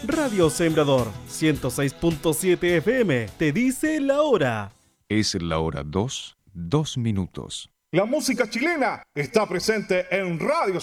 Radio Sembrador 106.7 FM te dice la hora. Es la hora 2:02. La música chilena está presente en Radio